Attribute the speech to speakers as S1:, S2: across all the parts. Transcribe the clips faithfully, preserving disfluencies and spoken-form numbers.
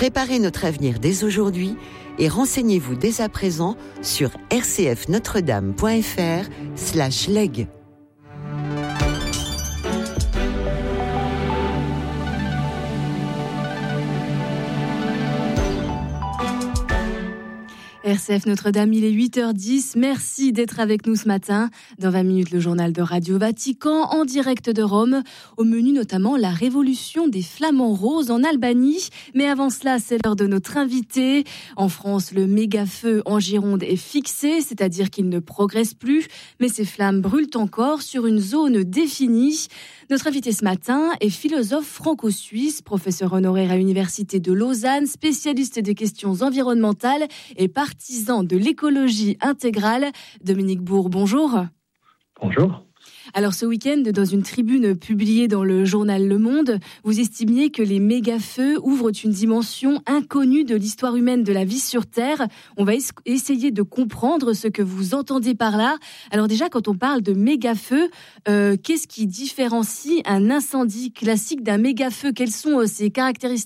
S1: Préparez notre avenir dès aujourd'hui et renseignez-vous dès à présent sur rcfnotredame.fr slash leg.
S2: R C F Notre-Dame, il est huit heures dix. Merci d'être avec nous ce matin. Dans vingt minutes, le journal de Radio Vatican en direct de Rome. Au menu notamment la révolution des flamants roses en Albanie. Mais avant cela, c'est l'heure de notre invité. En France, le méga-feu en Gironde est fixé, c'est-à-dire qu'il ne progresse plus. Mais ces flammes brûlent encore sur une zone définie. Notre invité ce matin est philosophe franco-suisse, professeur honoraire à l'Université de Lausanne, spécialiste des questions environnementales et partisan de l'écologie intégrale. Dominique Bourg, bonjour.
S3: Bonjour.
S2: Alors ce week-end, dans une tribune publiée dans le journal Le Monde, vous estimiez que les méga-feux ouvrent une dimension inconnue de l'histoire humaine de la vie sur Terre. On va es- essayer de comprendre ce que vous entendez par là. Alors déjà, quand on parle de méga-feux, euh, qu'est-ce qui différencie un incendie classique d'un méga-feu ? Quelles sont euh, ses caractéristiques ?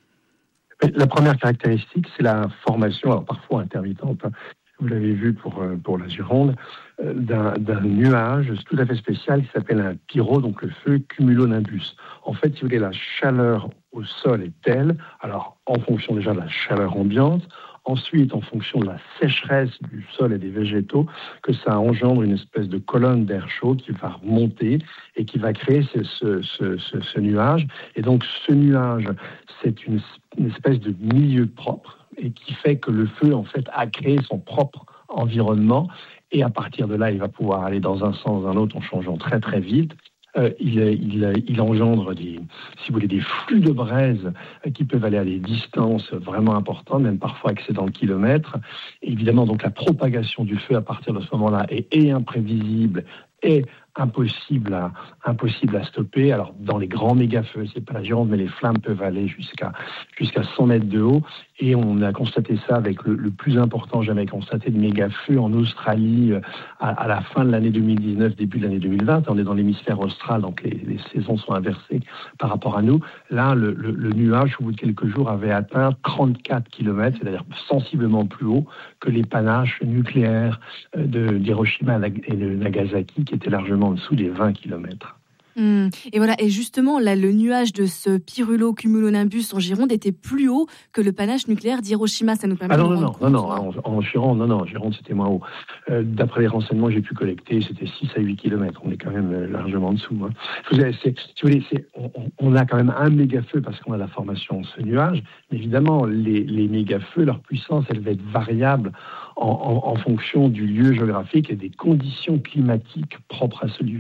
S3: La première caractéristique, c'est la formation, alors parfois intermittente, hein, vous l'avez vu pour, pour la Gironde, euh, d'un, d'un nuage tout à fait spécial qui s'appelle un pyro, donc le feu cumulonimbus. En fait, si vous voulez, la chaleur au sol est telle, alors en fonction déjà de la chaleur ambiante, ensuite en fonction de la sécheresse du sol et des végétaux, que ça engendre une espèce de colonne d'air chaud qui va remonter et qui va créer ce, ce, ce, ce, ce nuage. Et donc ce nuage, c'est une, une espèce de milieu propre et qui fait que le feu, en fait, a créé son propre environnement. Et à partir de là, il va pouvoir aller dans un sens, dans un autre, en changeant très très vite. Euh, il, il, il engendre des, si vous voulez, des flux de braise qui peuvent aller à des distances vraiment importantes, même parfois excédant le kilomètre. Et évidemment, donc la propagation du feu à partir de ce moment-là est, est imprévisible et impossible à, impossible à stopper. Alors, dans les grands méga-feux, c'est pas la Gironde, mais les flammes peuvent aller jusqu'à, jusqu'à cent mètres de haut. Et on a constaté ça avec le, le plus important jamais constaté de méga-feu en Australie à, à la fin de l'année deux mille dix-neuf, début de l'année deux mille vingt. On est dans l'hémisphère austral, donc les, les saisons sont inversées par rapport à nous. Là, le, le, le nuage, au bout de quelques jours, avait atteint trente-quatre kilomètres, c'est-à-dire sensiblement plus haut que les panaches nucléaires de, d'Hiroshima et de Nagasaki, qui étaient largement en dessous des vingt kilomètres.
S2: Mmh. Et voilà, et justement, là, le nuage de ce pyrrhulo-cumulonimbus en Gironde était plus haut que le panache nucléaire d'Hiroshima. Ça nous permet
S3: ah
S2: de
S3: non,
S2: nous
S3: non,
S2: rendre
S3: non,
S2: compte.
S3: non, en, en Gironde, non, non, en Gironde, c'était moins haut. Euh, d'après les renseignements que j'ai pu collecter, c'était six à huit kilomètres. On est quand même largement en dessous. Hein. Vous avez, c'est, si vous voulez, c'est, on, on a quand même un méga-feu parce qu'on a la formation de ce nuage. Mais évidemment, les, les méga-feux, leur puissance, elle va être variable en, en, en fonction du lieu géographique et des conditions climatiques propres à ce lieu.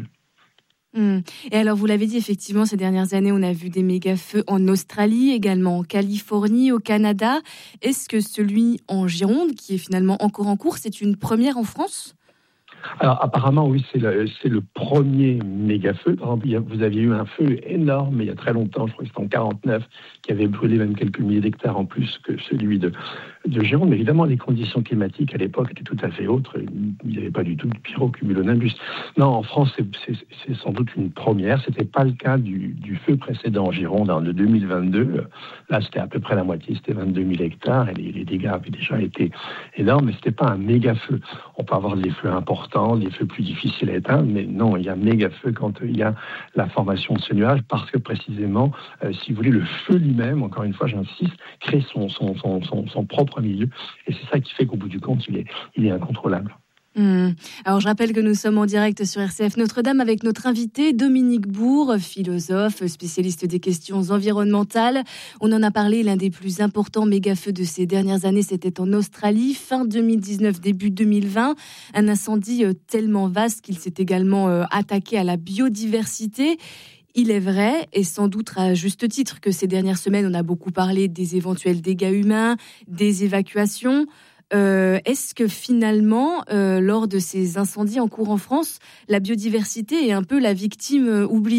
S2: Mmh. Et alors, vous l'avez dit, effectivement, ces dernières années, on a vu des méga-feux en Australie, également en Californie, au Canada. Est-ce que celui en Gironde, qui est finalement encore en cours, c'est une première en France ?
S3: Alors apparemment oui, c'est le, c'est le premier méga-feu. Par exemple, vous aviez eu un feu énorme il y a très longtemps, je crois que c'était en quarante-neuf, qui avait brûlé même quelques milliers d'hectares en plus que celui de, de Gironde. Mais évidemment, les conditions climatiques à l'époque étaient tout à fait autres. Il n'y avait pas du tout de pyrrhocumulonimbus. Non, en France, c'est, c'est, c'est sans doute une première. C'était pas le cas du, du feu précédent en Gironde, en deux mille vingt-deux. Là, c'était à peu près la moitié, c'était vingt-deux mille hectares et les, les dégâts avaient déjà été énormes, mais c'était pas un méga-feu. On peut avoir des feux importants, des feux plus difficiles à éteindre, mais non, il y a un méga-feu quand il y a la formation de ce nuage, parce que précisément, euh, si vous voulez, le feu lui-même, encore une fois, j'insiste, crée son, son, son, son, son propre milieu, et c'est ça qui fait qu'au bout du compte, il est, il est incontrôlable.
S2: Mmh. Alors je rappelle que nous sommes en direct sur R C F Notre-Dame avec notre invité Dominique Bourg, philosophe, spécialiste des questions environnementales. On en a parlé, l'un des plus importants méga-feux de ces dernières années, c'était en Australie, fin deux mille dix-neuf, début deux mille vingt. Un incendie tellement vaste qu'il s'est également attaqué à la biodiversité. Il est vrai, et sans doute à juste titre, que ces dernières semaines, on a beaucoup parlé des éventuels dégâts humains, des évacuations. Euh, est-ce que finalement, euh, lors de ces incendies en cours en France, la biodiversité est un peu la victime euh, oubliée ?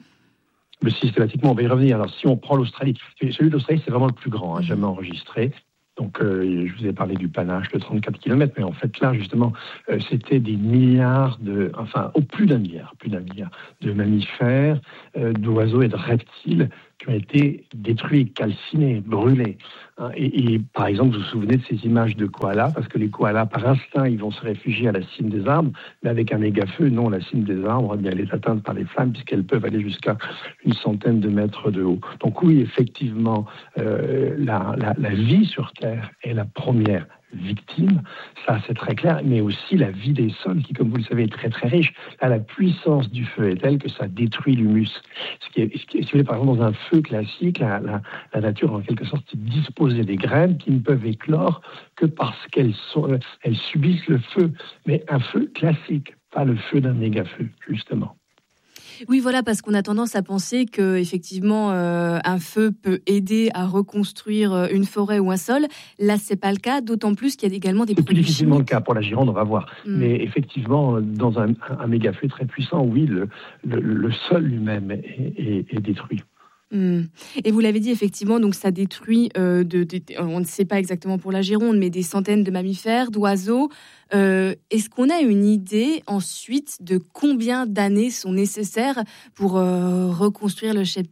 S3: Mais systématiquement, on va y revenir. Alors, si on prend l'Australie, celui d'Australie, c'est vraiment le plus grand, hein, jamais enregistré. Donc, euh, je vous ai parlé du panache de trente-quatre kilomètres, mais en fait, là, justement, euh, c'était des milliards de, enfin, au plus d'un milliard, plus d'un milliard de mammifères, euh, d'oiseaux et de reptiles qui ont été détruits, calcinés, brûlés. Et, et par exemple, vous vous souvenez de ces images de koalas, parce que les koalas, par instinct, ils vont se réfugier à la cime des arbres, mais avec un méga-feu, non, la cime des arbres, eh bien, elle est atteinte par les flammes, puisqu'elles peuvent aller jusqu'à une centaine de mètres de haut. Donc oui, effectivement, euh, la, la, la vie sur Terre est la première victime, ça c'est très clair, mais aussi la vie des sols qui, comme vous le savez, est très très riche. Là, la puissance du feu est telle que ça détruit l'humus. Ce qui est, ce qui est, si vous voulez, par exemple, dans un feu classique, la, la, la nature, en quelque sorte, dispose des graines qui ne peuvent éclore que parce qu'elles sont, elles subissent le feu. Mais un feu classique, pas le feu d'un méga-feu, justement.
S2: Oui, voilà, parce qu'on a tendance à penser que effectivement euh, un feu peut aider à reconstruire une forêt ou un sol. Là, c'est pas le cas, d'autant plus qu'il y a également des
S3: c'est
S2: produits
S3: plus difficilement
S2: chimiques.
S3: le cas pour la Gironde, on va voir. Mm. Mais effectivement, dans un, un méga-feu très puissant, oui, le, le, le sol lui-même est, est, est détruit.
S2: Mmh. Et vous l'avez dit, effectivement, donc ça détruit, euh, de, de, on ne sait pas exactement pour la Gironde, mais des centaines de mammifères, d'oiseaux. Euh, est-ce qu'on a une idée ensuite de combien d'années sont nécessaires pour euh, reconstruire le cheptel ?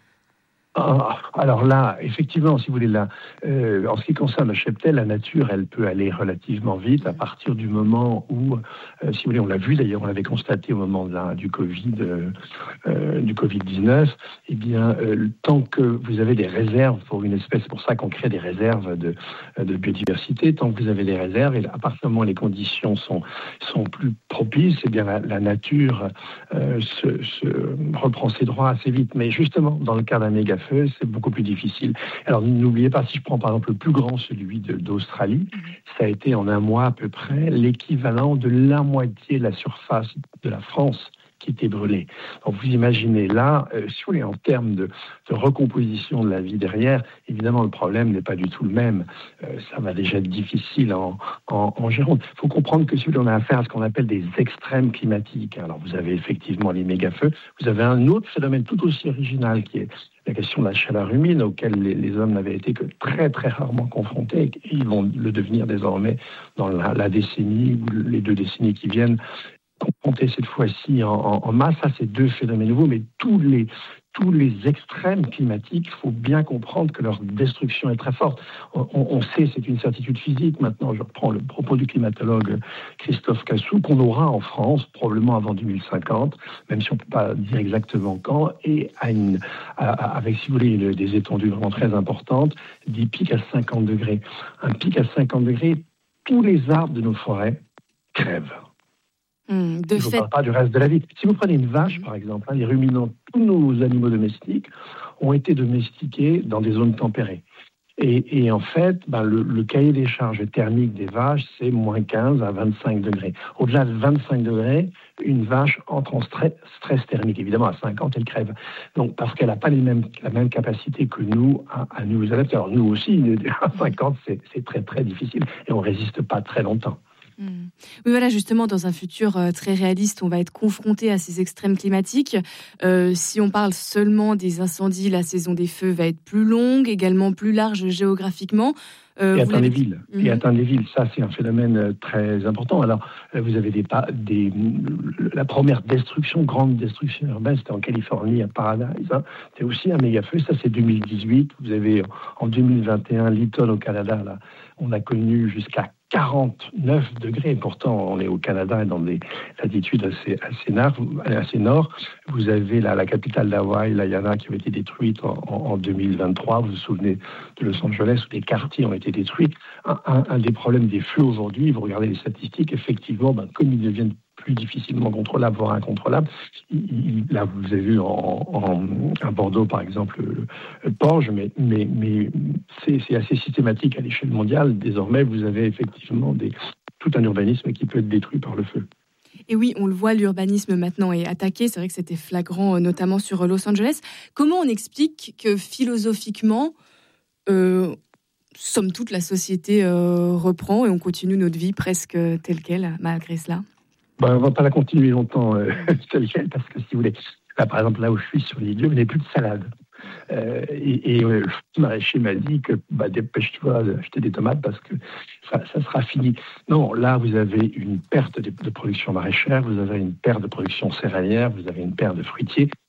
S3: Alors là, effectivement, si vous voulez, là, euh, en ce qui concerne le cheptel, la nature, elle peut aller relativement vite à partir du moment où, euh, si vous voulez, on l'a vu d'ailleurs, on l'avait constaté au moment de la, du Covid, euh, du covid dix-neuf, eh bien, euh, tant que vous avez des réserves pour une espèce, c'est pour ça qu'on crée des réserves de, de biodiversité, tant que vous avez des réserves, et à partir du moment où les conditions sont, sont plus propices, eh bien, la, la nature euh, se, se reprend ses droits assez vite. Mais justement, dans le cas d'un méga c'est beaucoup plus difficile. Alors n'oubliez pas, si je prends par exemple le plus grand, celui de, d'Australie, ça a été en un mois à peu près l'équivalent de la moitié de la surface de la France qui était brûlée. Donc vous imaginez là, euh, si vous voulez, en termes de, de recomposition de la vie derrière, évidemment le problème n'est pas du tout le même. Euh, ça va déjà être difficile en, en, en Gironde. Il faut comprendre que si vous voulez, on a affaire à ce qu'on appelle des extrêmes climatiques. Alors vous avez effectivement les méga-feux, vous avez un autre phénomène tout aussi original qui est la question de la chaleur humide, auquel les, les hommes n'avaient été que très très rarement confrontés, et ils vont le devenir désormais dans la, la décennie ou les deux décennies qui viennent, confrontés cette fois-ci en, en, en masse. Ça, c'est deux phénomènes nouveaux, mais tous les tous les extrêmes climatiques, il faut bien comprendre que leur destruction est très forte. On, on sait, c'est une certitude physique. Maintenant, je reprends le propos du climatologue Christophe Cassou, qu'on aura en France probablement avant deux mille cinquante, même si on ne peut pas dire exactement quand, et à une, à, avec, si vous voulez, une, des étendues vraiment très importantes, des pics à cinquante degrés. Un pic à cinquante degrés, tous les arbres de nos forêts crèvent.
S2: Mmh, de
S3: je ne
S2: fait...
S3: parle pas du reste de la vie. Si vous prenez une vache, par exemple, hein, les ruminants, tous nos animaux domestiques ont été domestiqués dans des zones tempérées. Et, et en fait, ben, le, le cahier des charges thermiques des vaches, c'est moins quinze à vingt-cinq degrés. Au-delà de vingt-cinq degrés, une vache entre en stress, stress thermique. Évidemment, à cinquante, elle crève. Donc, parce qu'elle n'a pas les mêmes, la même capacité que nous à, à nous adapter. Alors, nous aussi, à cinquante, c'est, c'est très, très difficile. Et on ne résiste pas très longtemps.
S2: Mmh. Oui, voilà, justement, dans un futur euh, très réaliste, on va être confronté à ces extrêmes climatiques. Euh, si on parle seulement des incendies, la saison des feux va être plus longue, également plus large géographiquement.
S3: Euh, et atteindre les villes. Mmh. Et atteindre les villes, ça c'est un phénomène très important. Alors, vous avez des, des la première destruction, grande destruction urbaine, c'était en Californie, à Paradise. Hein. C'était aussi un méga feu. Ça c'est deux mille dix-huit. Vous avez en deux mille vingt et un, Lytton au Canada. Là, on a connu jusqu'à quarante-neuf degrés. Pourtant, on est au Canada et dans des latitudes assez, assez, nord, assez nord. Vous avez la, la capitale d'Hawaï, l'Ayana, qui a été détruite en, en, en deux mille vingt-trois. Vous vous souvenez de Los Angeles, où des quartiers ont été détruits. Un, un, un des problèmes des feux aujourd'hui, vous regardez les statistiques, effectivement, ben, comme ils deviennent plus difficilement contrôlables, voire incontrôlables. Il, là, vous avez vu en, en, à Bordeaux, par exemple, le, le Porge, mais, mais, mais c'est, c'est assez systématique à l'échelle mondiale. Désormais, vous avez effectivement des, tout un urbanisme qui peut être détruit par le feu.
S2: Et oui, on le voit, l'urbanisme maintenant est attaqué. C'est vrai que c'était flagrant, notamment sur Los Angeles. Comment on explique que philosophiquement, euh, somme toute, la société euh, reprend et on continue notre vie presque telle qu'elle, malgré cela ?
S3: Ben, on ne va pas la continuer longtemps euh, telle quelle, parce que si vous voulez, là, par exemple, là où je suis sur les lieux, vous n'avez plus de salade. Euh, et et euh, le maraîcher m'a dit que bah, dépêche-toi d'acheter des tomates parce que ça, ça sera fini. Non, là, vous avez une perte de, de production maraîchère, vous avez une perte de production céréalière, vous avez une perte de fruitiers.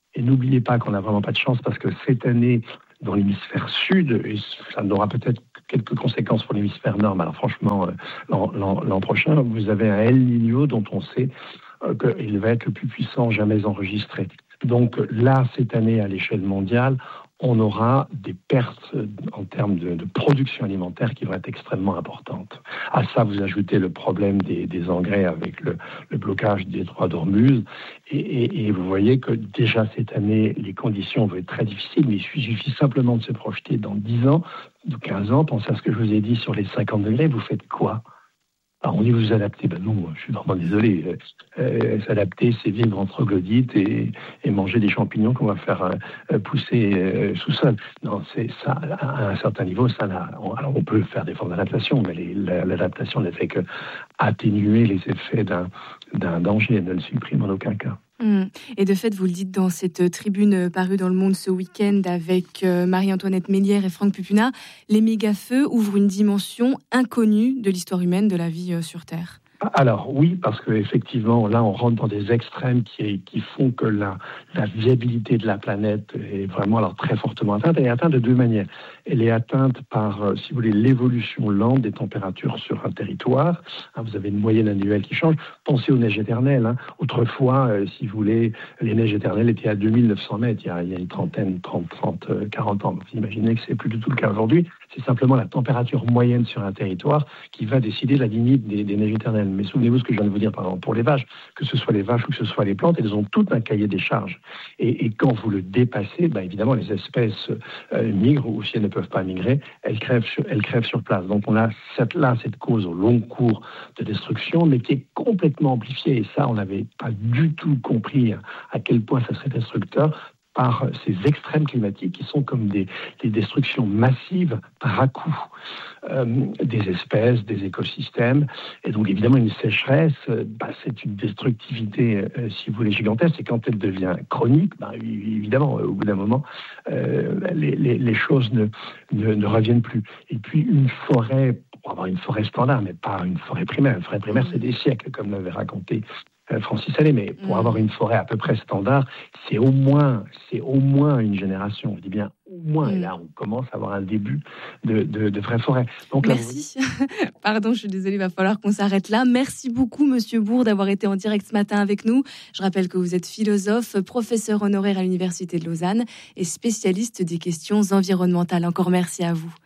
S3: Et n'oubliez pas qu'on n'a vraiment pas de chance parce que cette année, dans l'hémisphère sud, et ça aura peut-être quelques conséquences pour l'hémisphère nord, mais alors franchement, l'an, l'an, l'an prochain, vous avez un El Niño dont on sait qu'il va être le plus puissant jamais enregistré. Donc là, cette année, à l'échelle mondiale, on aura des pertes en termes de, de production alimentaire qui vont être extrêmement importantes. À ça, vous ajoutez le problème des, des engrais avec le, le blocage des détroit d'Ormuz. Et, et, et vous voyez que déjà cette année, les conditions vont être très difficiles, mais il suffit simplement de se projeter dans dix ans, quinze ans, pensez à ce que je vous ai dit sur les cinquante degrés, vous faites quoi ? Alors on dit vous adapter, ben non, je suis vraiment désolé. Euh, s'adapter, c'est vivre en troglodyte et, et manger des champignons qu'on va faire euh, pousser euh, sous sol. Non, c'est ça, à un certain niveau, ça n'a, on, alors on peut faire des formes d'adaptation, mais les, la, l'adaptation ne fait que atténuer les effets d'un, d'un danger, elle ne le supprime en aucun cas.
S2: Et de fait, vous le dites dans cette tribune parue dans Le Monde ce week-end avec Marie-Antoinette Mélière et Franck Pupuna, les méga-feux ouvrent une dimension inconnue de l'histoire humaine, de la vie sur Terre.
S3: Alors oui, parce qu'effectivement, là, on rentre dans des extrêmes qui, qui font que la, la viabilité de la planète est vraiment alors très fortement atteinte. Elle est atteinte de deux manières. Elle est atteinte par, euh, si vous voulez, l'évolution lente des températures sur un territoire. Hein, vous avez une moyenne annuelle qui change. Pensez aux neiges éternelles. Hein. Autrefois, euh, si vous voulez, les neiges éternelles étaient à deux mille neuf cents mètres il y a, il y a une trentaine, trente, trente, quarante ans. Vous imaginez que c'est plus du tout le cas aujourd'hui. C'est simplement la température moyenne sur un territoire qui va décider la limite des, des neiges éternelles. Mais souvenez-vous ce que je viens de vous dire, par exemple, pour les vaches, que ce soit les vaches ou que ce soit les plantes, elles ont tout un cahier des charges. Et, et quand vous le dépassez, bah, évidemment, les espèces euh, migrent, ou si elles ne peuvent pas migrer, elles crèvent sur, elles crèvent sur place. Donc on a cette, là cette cause au long cours de destruction, mais qui est complètement amplifiée. Et ça, on n'avait pas du tout compris à quel point ça serait destructeur par ces extrêmes climatiques qui sont comme des, des destructions massives par à-coup euh, des espèces, des écosystèmes. Et donc évidemment une sécheresse, euh, bah, c'est une destructivité, euh, si vous voulez, gigantesque. Et quand elle devient chronique, bah, évidemment, au bout d'un moment, euh, les, les, les choses ne, ne, ne reviennent plus. Et puis une forêt, pour avoir une forêt standard, mais pas une forêt primaire. Une forêt primaire, c'est des siècles, comme l'avait raconté Francis Allais, mais pour mmh. avoir une forêt à peu près standard, c'est au moins, c'est au moins une génération. Je dis bien au moins. Mmh. Et là, on commence à avoir un début de, de, de vraie forêt.
S2: Donc, merci. Là, vous... Pardon, je suis désolée, il va falloir qu'on s'arrête là. Merci beaucoup, Monsieur Bourg, d'avoir été en direct ce matin avec nous. Je rappelle que vous êtes philosophe, professeur honoraire à l'Université de Lausanne et spécialiste des questions environnementales. Encore merci à vous.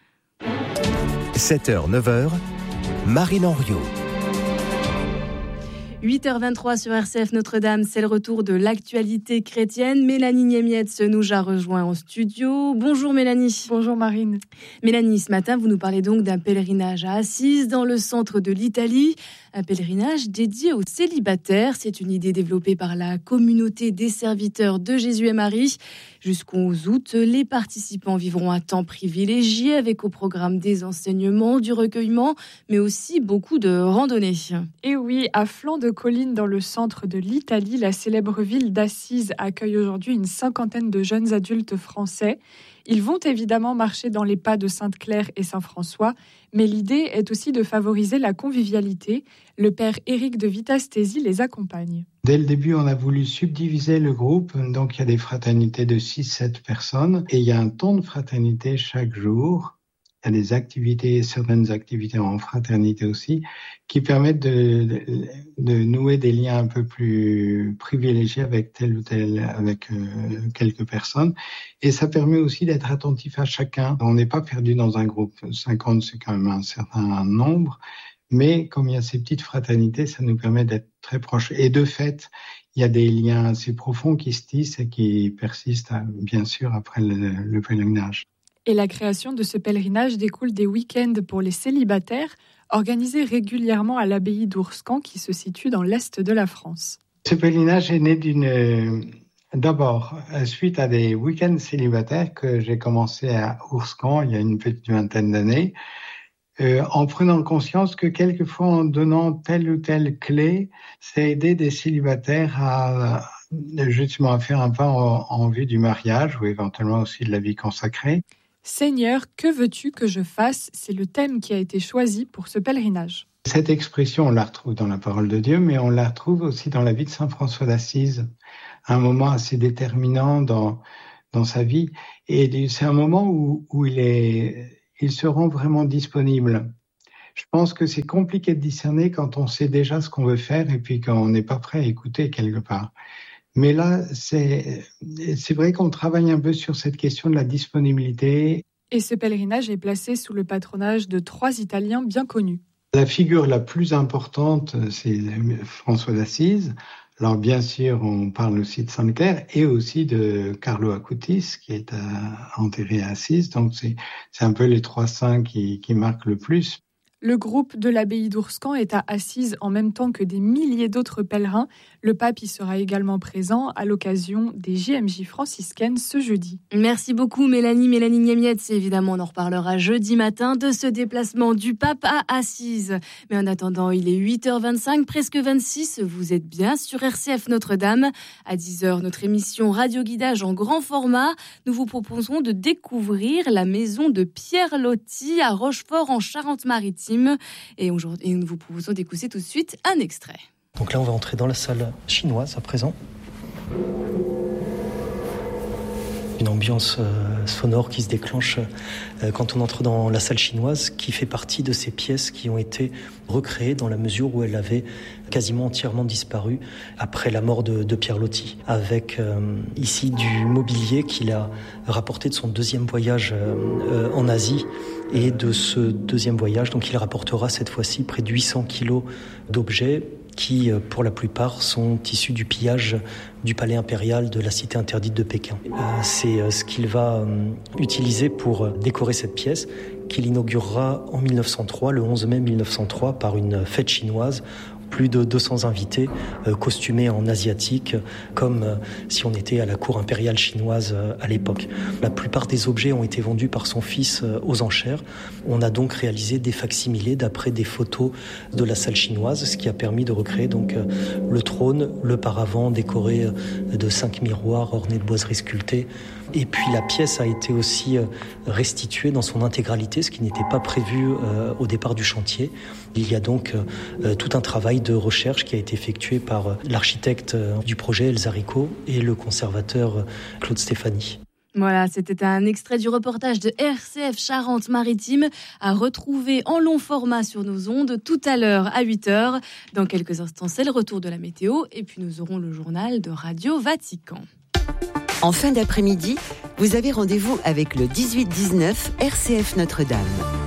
S4: sept heures, neuf heures, Marine Henriot.
S2: huit heures vingt-trois sur R C F Notre-Dame, c'est le retour de l'actualité chrétienne. Mélanie Niemietz nous a rejoint en studio. Bonjour Mélanie.
S5: Bonjour Marine.
S2: Mélanie, ce matin, vous nous parlez donc d'un pèlerinage à Assise, dans le centre de l'Italie. Un pèlerinage dédié aux célibataires. C'est une idée développée par la communauté des serviteurs de Jésus et Marie. Jusqu'au onze août, les participants vivront à temps privilégié avec au programme des enseignements, du recueillement, mais aussi beaucoup de randonnées.
S5: Et oui, à flanc de colline dans le centre de l'Italie, la célèbre ville d'Assise accueille aujourd'hui une cinquantaine de jeunes adultes français. Ils vont évidemment marcher dans les pas de Sainte-Claire et Saint-François, mais l'idée est aussi de favoriser la convivialité. Le père Éric de Vitastési les accompagne.
S6: Dès le début, on a voulu subdiviser le groupe, donc il y a des fraternités de six à sept personnes, et il y a un temps de fraternité chaque jour. Il y a des activités, certaines activités en fraternité aussi, qui permettent de, de, de nouer des liens un peu plus privilégiés avec tel ou tel, avec euh, quelques personnes. Et ça permet aussi d'être attentif à chacun. On n'est pas perdu dans un groupe. cinquante, c'est quand même un certain nombre. Mais comme il y a ces petites fraternités, ça nous permet d'être très proches. Et de fait, il y a des liens assez profonds qui se tissent et qui persistent, bien sûr, après le, le pèlerinage.
S5: Et la création de ce pèlerinage découle des week-ends pour les célibataires, organisés régulièrement à l'abbaye d'Ourscan, qui se situe dans l'est de la France.
S6: Ce pèlerinage est né d'une... D'abord, suite à des week-ends célibataires que j'ai commencé à Ourscan il y a une petite vingtaine d'années, euh, en prenant conscience que quelquefois, en donnant telle ou telle clé, ça aidait des célibataires à justement à faire un pas en, en vue du mariage ou éventuellement aussi de la vie consacrée.
S5: Seigneur, que veux-tu que je fasse ? C'est le thème qui a été choisi pour ce pèlerinage.
S6: Cette expression, on la retrouve dans la parole de Dieu, mais on la retrouve aussi dans la vie de saint François d'Assise. un moment assez déterminant dans, dans sa vie. Et c'est un moment où, où il, est, il se rend vraiment disponible. Je pense que c'est compliqué de discerner quand on sait déjà ce qu'on veut faire et puis quand on n'est pas prêt à écouter quelque part. Mais là, c'est, c'est vrai qu'on travaille un peu sur cette question de la disponibilité.
S5: Et ce pèlerinage est placé sous le patronage de trois Italiens bien connus.
S6: La figure la plus importante, c'est François d'Assise. Alors bien sûr, on parle aussi de Sainte-Claire et aussi de Carlo Acutis, qui est enterré à Assise. Donc c'est, c'est un peu les trois saints qui, qui marquent le plus.
S5: Le groupe de l'abbaye d'Ourscan est à Assise en même temps que des milliers d'autres pèlerins. Le pape y sera également présent à l'occasion des J M J franciscaines ce jeudi.
S2: Merci beaucoup Mélanie, Mélanie Niemietz. Évidemment, on en reparlera jeudi matin de ce déplacement du pape à Assise. Mais en attendant, il est huit heures vingt-cinq, presque vingt-six. Vous êtes bien sur R C F Notre-Dame. À dix heures, notre émission Radio Guidage en grand format. Nous vous proposons de découvrir la maison de Pierre Loti à Rochefort en Charente-Maritime. Et aujourd'hui, nous vous proposons d'écouter tout de suite un extrait.
S7: Donc là, on va entrer dans la salle chinoise à présent. Une ambiance euh, sonore qui se déclenche euh, quand on entre dans la salle chinoise, qui fait partie de ces pièces qui ont été recréées dans la mesure où elle avait quasiment entièrement disparu après la mort de, de Pierre Loti, avec euh, ici du mobilier qu'il a rapporté de son deuxième voyage euh, euh, en Asie. Et de ce deuxième voyage, donc il rapportera cette fois-ci près de huit cents kilos d'objets qui, pour la plupart, sont issus du pillage du palais impérial de la cité interdite de Pékin. Euh, c'est ce qu'il va euh, utiliser pour décorer cette pièce, qu'il inaugurera en mille neuf cent trois, le onze mai mille neuf cent trois, par une fête chinoise. Plus de deux cents invités euh, costumés en asiatique, comme euh, si on était à la cour impériale chinoise euh, à l'époque. La plupart des objets ont été vendus par son fils euh, aux enchères. On a donc réalisé des facsimilés d'après des photos de la salle chinoise, ce qui a permis de recréer donc euh, le trône, le paravent décoré euh, de cinq miroirs ornés de boiseries sculptées. Et puis la pièce a été aussi euh, restituée dans son intégralité, ce qui n'était pas prévu euh, au départ du chantier. Il y a donc euh, tout un travail de recherche qui a été effectué par euh, l'architecte euh, du projet Elsa Rico et le conservateur euh, Claude Stéphanie.
S2: Voilà, c'était un extrait du reportage de R C F Charente-Maritime à retrouver en long format sur nos ondes tout à l'heure à huit heures. Dans quelques instants, c'est le retour de la météo et puis nous aurons le journal de Radio Vatican.
S1: En fin d'après-midi, vous avez rendez-vous avec le dix-huit dix-neuf R C F Notre-Dame.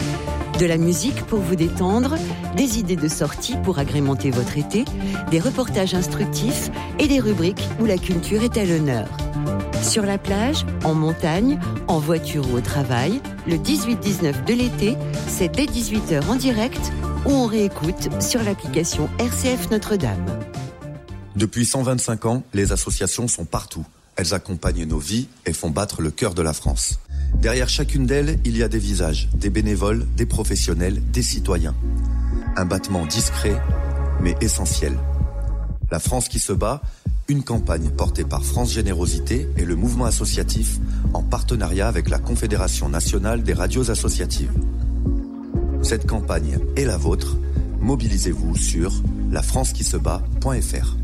S1: De la musique pour vous détendre, des idées de sortie pour agrémenter votre été, des reportages instructifs et des rubriques où la culture est à l'honneur. Sur la plage, en montagne, en voiture ou au travail, le dix-huit dix-neuf de l'été, c'est dès dix-huit heures en direct ou on réécoute sur l'application R C F Notre-Dame.
S8: Depuis cent vingt-cinq ans, les associations sont partout. Elles accompagnent nos vies et font battre le cœur de la France. Derrière chacune d'elles, il y a des visages, des bénévoles, des professionnels, des citoyens. Un battement discret, mais essentiel. La France qui se bat, une campagne portée par France Générosité et le mouvement associatif en partenariat avec la Confédération nationale des radios associatives. Cette campagne est la vôtre. Mobilisez-vous sur la france qui se bat point f r.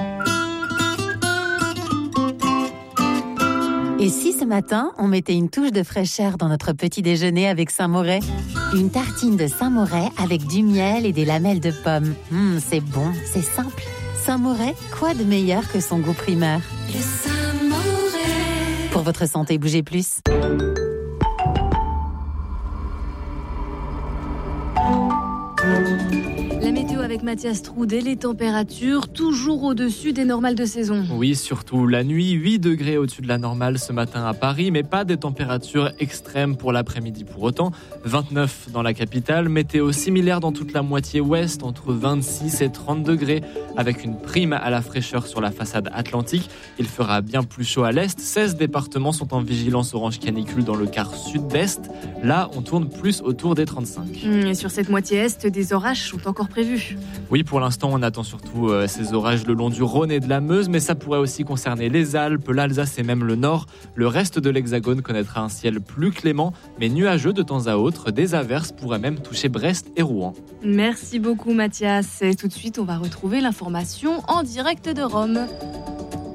S9: Et si ce matin, on mettait une touche de fraîcheur dans notre petit déjeuner avec Saint-Moret ? Une tartine de Saint-Moret avec du miel et des lamelles de pommes. Mmh, c'est bon, c'est simple. Saint-Moret, quoi de meilleur que son goût primaire ?
S10: Le Saint-Moret.
S9: Pour votre santé, bougez plus.
S2: La météo avec Mathias Troudet, les températures toujours au-dessus des normales de saison.
S11: Oui, surtout la nuit, huit degrés au-dessus de la normale ce matin à Paris, mais pas des températures extrêmes pour l'après-midi pour autant. vingt-neuf dans la capitale, météo similaire dans toute la moitié ouest, entre vingt-six et trente degrés, avec une prime à la fraîcheur sur la façade atlantique. Il fera bien plus chaud à l'est, seize départements sont en vigilance orange canicule dans le quart sud-est. Là, on tourne plus autour des trente-cinq.
S2: Et sur cette moitié est, des orages sont encore prévus.
S11: Oui, pour l'instant, on attend surtout euh, ces orages le long du Rhône et de la Meuse, mais ça pourrait aussi concerner les Alpes, l'Alsace et même le Nord. Le reste de l'Hexagone connaîtra un ciel plus clément, mais nuageux de temps à autre. Des averses pourraient même toucher Brest et Rouen.
S2: Merci beaucoup Mathias. Et tout de suite, on va retrouver l'information en direct de Rome.